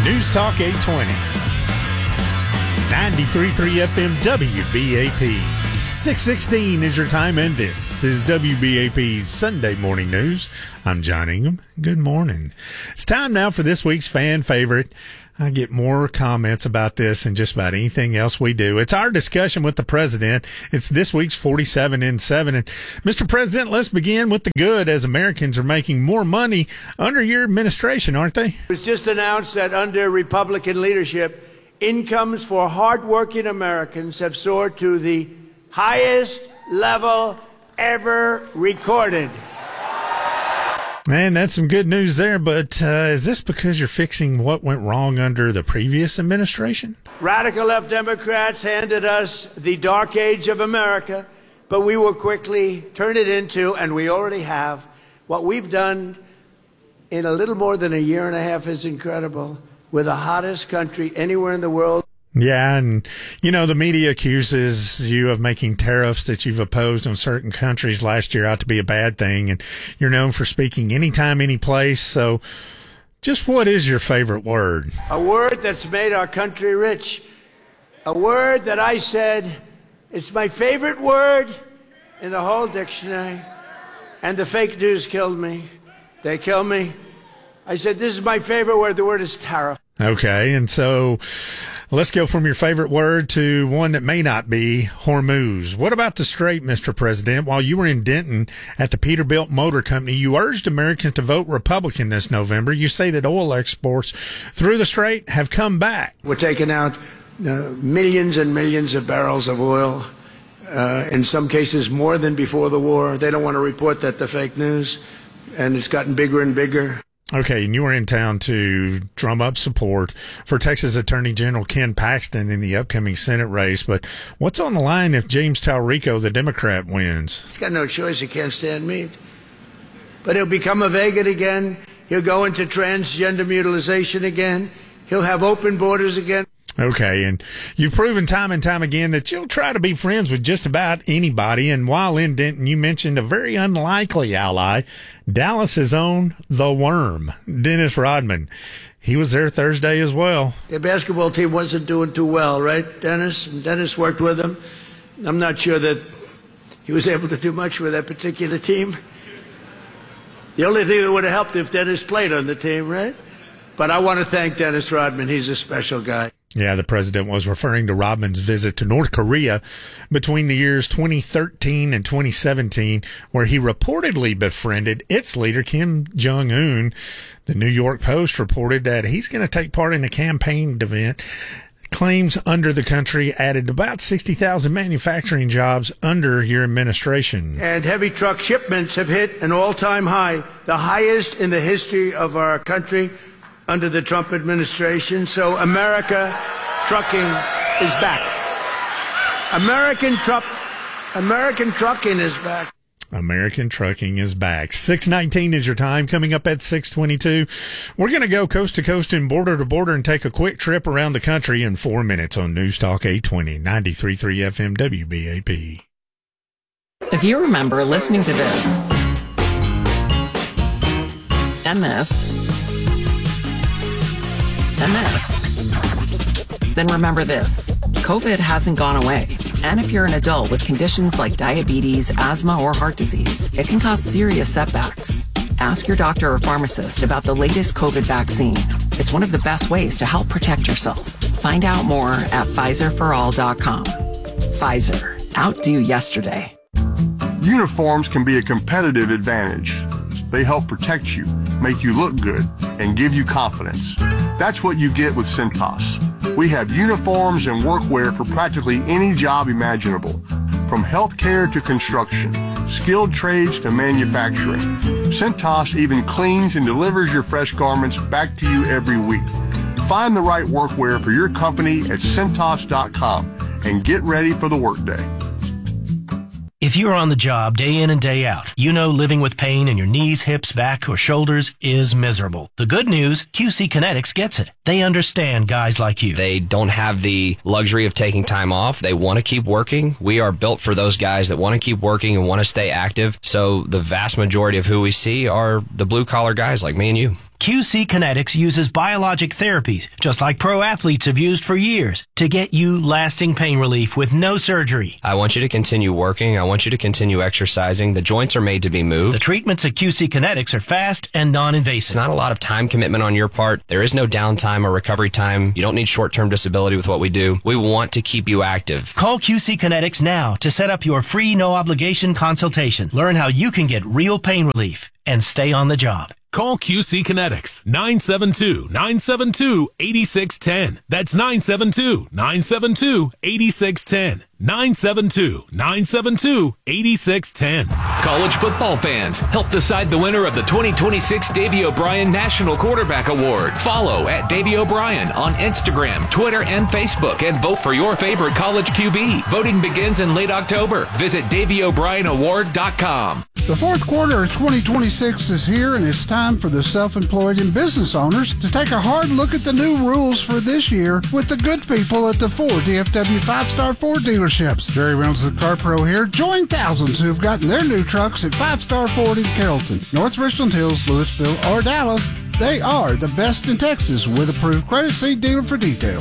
News Talk 820. 93.3 FM WBAP. 6:16 is your time, and this is WBAP's Sunday Morning News. I'm John Ingham. Good morning. It's time now for this week's fan favorite. I get more comments about this than just about anything else we do. It's our discussion with the president. It's this week's 47 in 7. And Mr. President, let's begin with the good, as Americans are making more money under your administration, aren't they? It was just announced that under Republican leadership, incomes for hardworking Americans have soared to the highest level ever recorded. Man, that's some good news there, but is this because you're fixing what went wrong under the previous administration? Radical left Democrats handed us the dark age of America, but we will quickly turn it into, and we already have, what we've done in a little more than a year and a half is incredible. We're the hottest country anywhere in the world. Yeah, and, the media accuses you of making tariffs that you've opposed on certain countries last year out to be a bad thing, and you're known for speaking anytime, any place. So just what is your favorite word? A word that's made our country rich. A word that I said, it's my favorite word in the whole dictionary. And the fake news killed me. They killed me. I said, this is my favorite word. The word is tariff. Okay, and so let's go from your favorite word to one that may not be, Hormuz. What about the Strait, Mr. President? While you were in Denton at the Peterbilt Motor Company, you urged Americans to vote Republican this November. You say that oil exports through the Strait have come back. We're taking out millions and millions of barrels of oil, in some cases more than before the war. They don't want to report that, the fake news, and it's gotten bigger and bigger. Okay, and you were in town to drum up support for Texas Attorney General Ken Paxton in the upcoming Senate race. But what's on the line if James Talrico, the Democrat, wins? He's got no choice. He can't stand meat. But he'll become a vegan again. He'll go into transgender mutilation again. He'll have open borders again. Okay, and you've proven time and time again that you'll try to be friends with just about anybody. And while in Denton, you mentioned a very unlikely ally, Dallas's own The Worm, Dennis Rodman. He was there Thursday as well. The basketball team wasn't doing too well, right, Dennis? And Dennis worked with him. I'm not sure that he was able to do much with that particular team. The only thing that would have helped if Dennis played on the team, right? But I want to thank Dennis Rodman. He's a special guy. Yeah, the president was referring to Rodman's visit to North Korea between the years 2013 and 2017, where he reportedly befriended its leader, Kim Jong-un. The New York Post reported that he's going to take part in a campaign event. Claims under the country added about 60,000 manufacturing jobs under your administration. And heavy truck shipments have hit an all-time high, the highest in the history of our country under the Trump administration. So America trucking is back. American trucking is back. American trucking is back. 6:19 is your time. Coming up at 6:22, we're going to go coast to coast and border to border and take a quick trip around the country in 4 minutes on News Talk 820, 93.3 FM WBAP. If you remember listening to this and this, then remember this. COVID hasn't gone away. And if you're an adult with conditions like diabetes, asthma, or heart disease, it can cause serious setbacks. Ask your doctor or pharmacist about the latest COVID vaccine. It's one of the best ways to help protect yourself. Find out more at PfizerForAll.com. Pfizer. Outdo yesterday. Uniforms can be a competitive advantage. They help protect you, make you look good, and give you confidence. That's what you get with Cintas. We have uniforms and workwear for practically any job imaginable, from healthcare to construction, skilled trades to manufacturing. Cintas even cleans and delivers your fresh garments back to you every week. Find the right workwear for your company at Cintas.com and get ready for the workday. If you're on the job day in and day out, you know living with pain in your knees, hips, back, or shoulders is miserable. The good news, QC Kinetics gets it. They understand guys like you. They don't have the luxury of taking time off. They want to keep working. We are built for those guys that want to keep working and want to stay active. So the vast majority of who we see are the blue-collar guys like me and you. QC Kinetics uses biologic therapies, just like pro athletes have used for years, to get you lasting pain relief with no surgery. I want you to continue working. I want you to continue exercising. The joints are made to be moved. The treatments at QC Kinetics are fast and non-invasive. It's not a lot of time commitment on your part. There is no downtime or recovery time. You don't need short-term disability with what we do. We want to keep you active. Call QC Kinetics now to set up your free no-obligation consultation. Learn how you can get real pain relief and stay on the job. Call QC Kinetics, 972-972-8610. That's 972-972-8610. 972-972-8610. College football fans, help decide the winner of the 2026 Davey O'Brien National Quarterback Award. Follow at Davey O'Brien on Instagram, Twitter, and Facebook, and vote for your favorite college QB. Voting begins in late October. Visit DaveyO'BrienAward.com. The fourth quarter of 2026 is here, and it's time for the self-employed and business owners to take a hard look at the new rules for this year with the good people at the Ford DFW 5-Star Ford dealerships. Jerry Reynolds, the Car Pro here. Join thousands who have gotten their new trucks at 5-Star Ford in Carrollton, North Richland Hills, Louisville, or Dallas. They are the best in Texas with approved credit. See dealer for details.